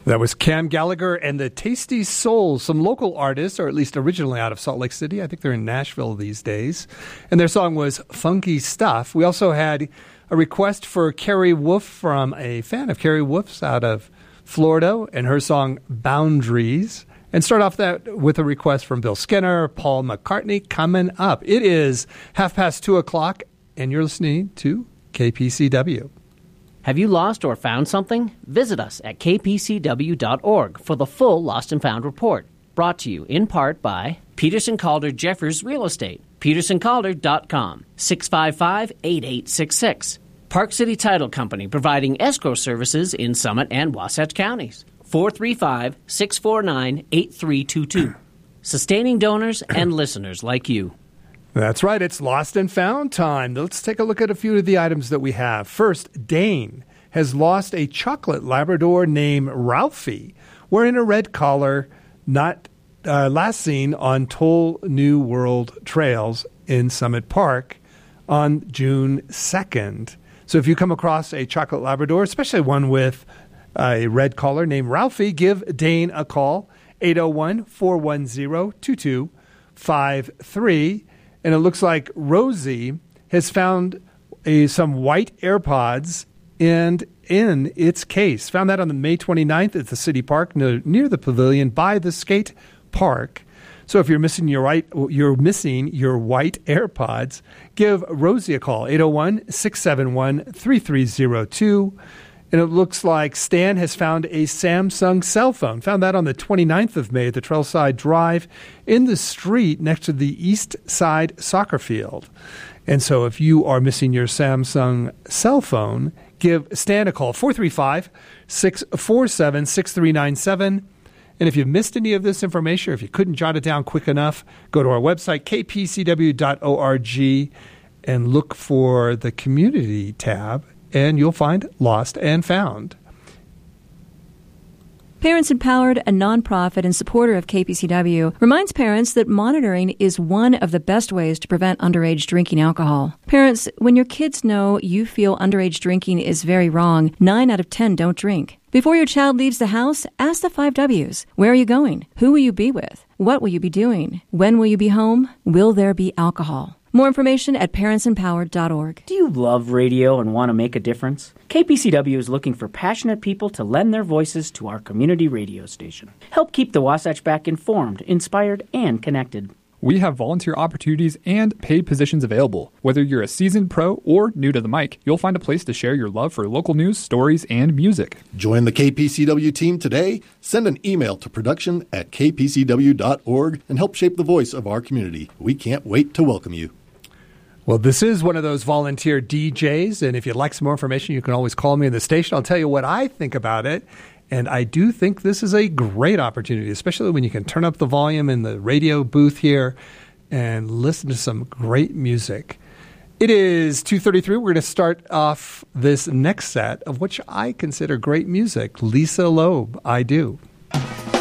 That was Cam Gallagher and the Tasty Souls, some local artists, or at least originally out of Salt Lake City. I think they're in Nashville these days. And their song was Funky Stuff. We also had a request for Carrie Wolf from a fan of Carrie Wolf's out of Florida and her song Boundaries. And start off that with a request from Bill Skinner, Paul McCartney coming up. It is 2:30, and you're listening to KPCW. Have you lost or found something? Visit us at kpcw.org for the full Lost and Found report. Brought to you in part by Peterson Calder Jeffers Real Estate, petersoncalder.com, 655-8866. Park City Title Company providing escrow services in Summit and Wasatch counties, 435-649-8322. Sustaining donors and listeners like you. That's right. It's Lost and Found time. Let's take a look at a few of the items that we have. First, Dane has lost a chocolate Labrador named Ralphie, wearing a red collar, not last seen on Toll New World Trails in Summit Park on June 2nd. So if you come across a chocolate Labrador, especially one with a red collar named Ralphie, give Dane a call, 801-410-2253. And it looks like Rosie has found some white AirPods in its case. Found that on the May 29th at the city park near the pavilion by the skate park. So if you're missing your white AirPods, give Rosie a call, 801-671-3302. And it looks like Stan has found a Samsung cell phone. Found that on the 29th of May at the Trailside Drive in the street next to the East Side soccer field. And so if you are missing your Samsung cell phone, give Stan a call, 435-647-6397. And if you've missed any of this information, or if you couldn't jot it down quick enough, go to our website, kpcw.org, and look for the community tab, and you'll find Lost and Found. Parents Empowered, a nonprofit and supporter of KPCW, reminds parents that monitoring is one of the best ways to prevent underage drinking alcohol. Parents, when your kids know you feel underage drinking is very wrong, 9 out of 10 don't drink. Before your child leaves the house, ask the 5 W's. Where are you going? Who will you be with? What will you be doing? When will you be home? Will there be alcohol? More information at parentsempowered.org. Do you love radio and want to make a difference? KPCW is looking for passionate people to lend their voices to our community radio station. Help keep the Wasatch Back informed, inspired, and connected. We have volunteer opportunities and paid positions available. Whether you're a seasoned pro or new to the mic, you'll find a place to share your love for local news, stories, and music. Join the KPCW team today. Send an email to production@kpcw.org and help shape the voice of our community. We can't wait to welcome you. Well, this is one of those volunteer DJs, and if you'd like some more information, you can always call me in the station. I'll tell you what I think about it, and I do think this is a great opportunity, especially when you can turn up the volume in the radio booth here and listen to some great music. It is 2:33. We're going to start off this next set of which I consider great music. Lisa Loeb, I Do.